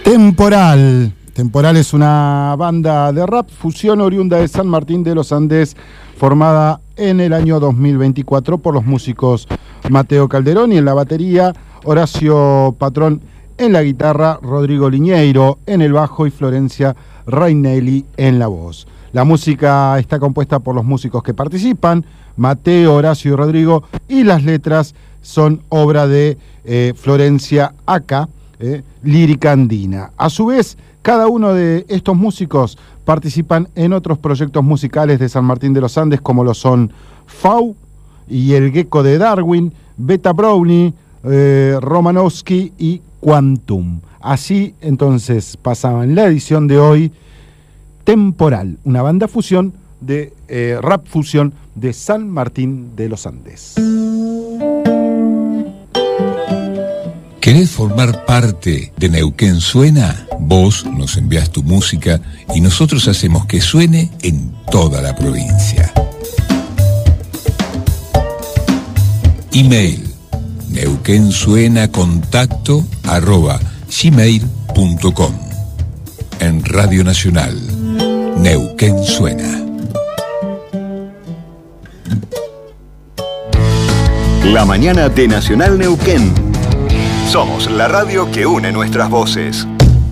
Temporal. Temporal es una banda de rap fusión oriunda de San Martín de los Andes, formada en el año 2024 por los músicos Mateo Calderón y en la batería, Horacio Patrón en la guitarra, Rodrigo Liñeiro en el bajo y Florencia Rainelli en la voz. La música está compuesta por los músicos que participan, Mateo, Horacio y Rodrigo, y las letras son obra de Florencia Aca, lírica andina. A su vez, cada uno de estos músicos participan en otros proyectos musicales de San Martín de los Andes, como lo son Fau y El Gecko de Darwin, Beta Brownie, Romanowski y Quantum. Así, entonces, pasaba en la edición de hoy Temporal, una banda fusión de rap fusión de San Martín de los Andes. ¿Querés formar parte de Neuquén Suena? Vos nos envías tu música y nosotros hacemos que suene en toda la provincia. Email neuquensuenacontacto@gmail.com. En Radio Nacional, Neuquén Suena. La mañana de Nacional Neuquén. Somos la radio que une nuestras voces.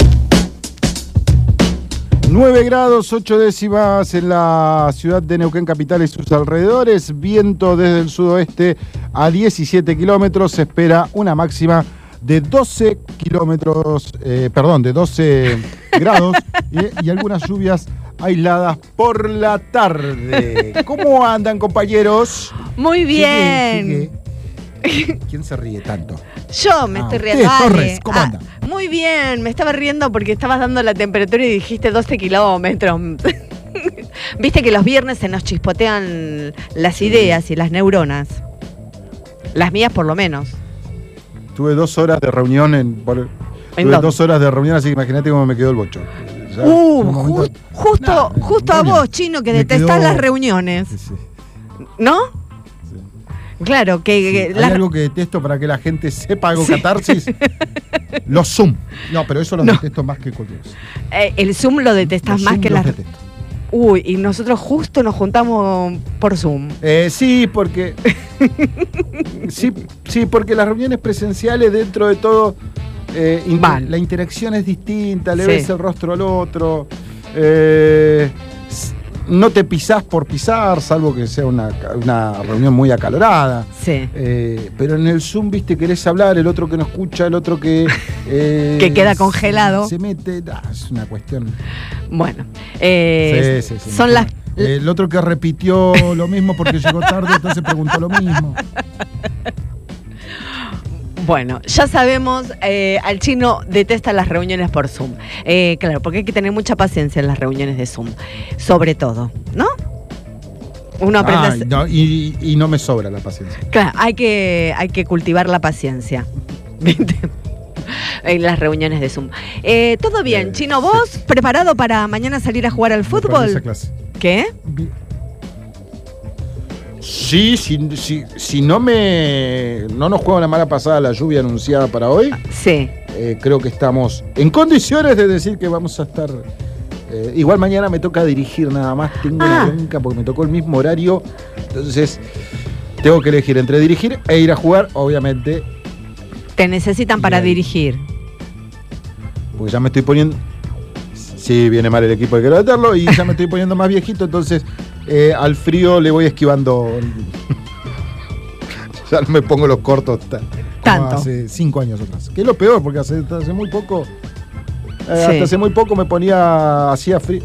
9 grados 8 décimas en la ciudad de Neuquén capital y sus alrededores. Viento desde el sudoeste a 17 kilómetros. Se espera una máxima de 12 kilómetros, de 12 grados y algunas lluvias aisladas por la tarde. ¿Cómo andan, compañeros? Muy bien. ¿Quién se ríe tanto? Yo me estoy riendo. Torres, ¿cómo anda? Muy bien, me estaba riendo porque estabas dando la temperatura y dijiste 12 kilómetros. Viste que los viernes se nos chispotean las ideas y las neuronas. Las mías por lo menos. Tuve 2 horas de reunión tuve 2 horas de reunión, así que imagínate cómo me quedó el bocho. Justo a vos, Chino, que detestás las reuniones. Sí. ¿No? Claro, que... Hay algo que detesto para que la gente sepa algo catarsis. Los Zoom. No, pero eso lo detesto más que cualquier cosa. El Zoom lo detestás más que las... detesto. Uy, y nosotros justo nos juntamos por Zoom. Sí, porque... sí, porque las reuniones presenciales, dentro de todo, la interacción es distinta, le ves el rostro al otro, no te pisás por pisar, salvo que sea una reunión muy acalorada. Sí. Pero en el Zoom, viste, querés hablar, el otro que no escucha, el otro que... que queda congelado. Se mete... es una cuestión... Bueno. Son las... el otro que repitió lo mismo porque llegó tarde, entonces preguntó lo mismo. Bueno, ya sabemos, al Chino detesta las reuniones por Zoom. Claro, porque hay que tener mucha paciencia en las reuniones de Zoom. Sobre todo, ¿no? Uno aprende y no me sobra la paciencia. Claro, hay que cultivar la paciencia. En las reuniones de Zoom. ¿Todo bien, Chino? ¿Vos preparado para mañana salir a jugar al fútbol? Esa clase. ¿Qué? Sí, si no nos juega una mala pasada la lluvia anunciada para hoy, sí. Creo que estamos en condiciones de decir que vamos a estar... igual mañana me toca dirigir nada más, tengo una bronca porque me tocó el mismo horario, entonces tengo que elegir entre dirigir e ir a jugar, obviamente. Te necesitan para dirigir. Porque ya me estoy poniendo... Sí, viene mal el equipo, hay que meterlo, y ya me estoy poniendo más viejito, entonces... al frío le voy esquivando. Ya no me pongo los cortos como hace 5 años atrás. Que es lo peor, porque hasta hace muy poco. Hasta hace muy poco me ponía. Hacía frío.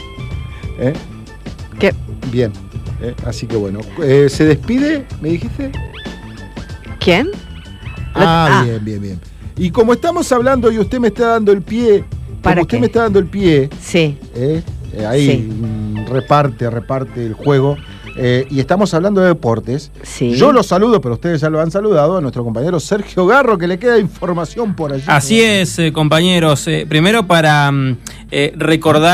¿Qué? Bien. Así que bueno. ¿Se despide? ¿Me dijiste? ¿Quién? Bien. Y como estamos hablando y usted me está dando el pie. Me está dando el pie. Sí. Ahí reparte el juego. Y estamos hablando de deportes. Sí. Yo lo saludo, pero ustedes ya lo han saludado, a nuestro compañero Sergio Garro, que le queda información por allí. Así es, compañeros. Primero para recordar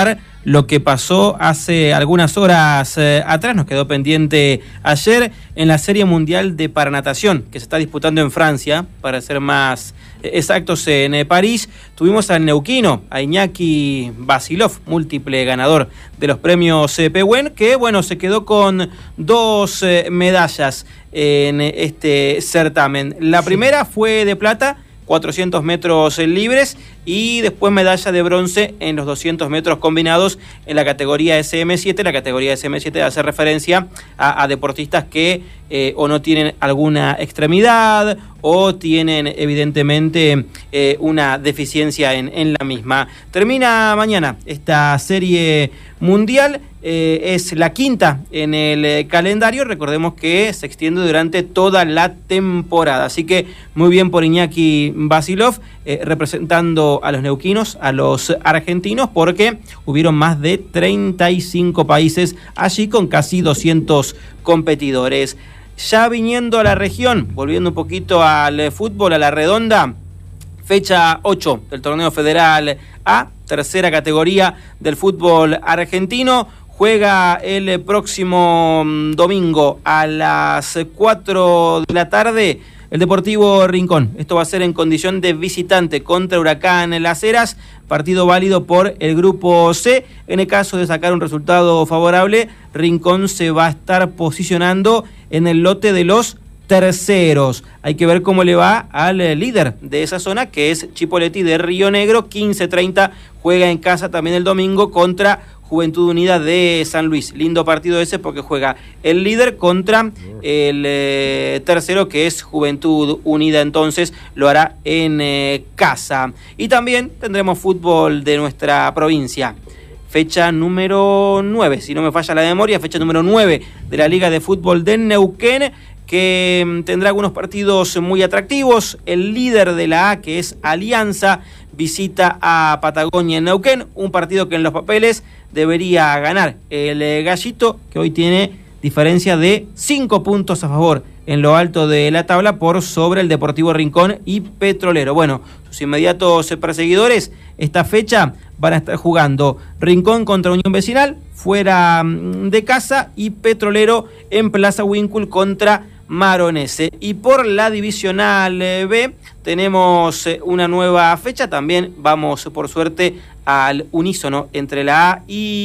lo que pasó hace algunas horas atrás. Nos quedó pendiente ayer en la Serie Mundial de Paranatación, que se está disputando en Francia, para ser más exactos, en París. Tuvimos al neuquino, a Iñaki Basilov, múltiple ganador de los premios Pehuen, que bueno, se quedó con 2 medallas en este certamen. La primera fue de plata, 400 metros libres, y después medalla de bronce en los 200 metros combinados en la categoría SM7. La categoría SM7 hace referencia a deportistas que o no tienen alguna extremidad o tienen evidentemente una deficiencia en la misma. Termina mañana esta serie mundial. Es la quinta en el calendario. Recordemos que se extiende durante toda la temporada. Así que muy bien por Iñaki Basilov, representando a los neuquinos, a los argentinos, porque hubieron más de 35 países allí con casi 200 competidores. Ya viniendo a la región, volviendo un poquito al fútbol, a la redonda, fecha 8 del torneo federal A, tercera categoría del fútbol argentino. Juega el próximo domingo a las 4 de la tarde el Deportivo Rincón. Esto va a ser en condición de visitante contra Huracán Las Heras, partido válido por el grupo C. En el caso de sacar un resultado favorable, Rincón se va a estar posicionando en el lote de los terceros. Hay que ver cómo le va al líder de esa zona, que es Chipoleti de Río Negro. 15:30 juega en casa también el domingo contra Juventud Unida de San Luis. Lindo partido ese porque juega el líder contra el tercero, que es Juventud Unida. Entonces lo hará en casa. Y también tendremos fútbol de nuestra provincia. Fecha número 9, si no me falla la memoria, fecha número 9 de la Liga de Fútbol de Neuquén, que tendrá algunos partidos muy atractivos. El líder de la A, que es Alianza, visita a Patagonia en Neuquén, un partido que en los papeles debería ganar el Gallito, que hoy tiene diferencia de 5 puntos a favor en lo alto de la tabla por sobre el Deportivo Rincón y Petrolero. Bueno, sus inmediatos perseguidores esta fecha van a estar jugando Rincón contra Unión Vecinal fuera de casa y Petrolero en Plaza Wincul contra Maronese. Y por la divisional B tenemos una nueva fecha. También vamos, por suerte, al unísono entre la A y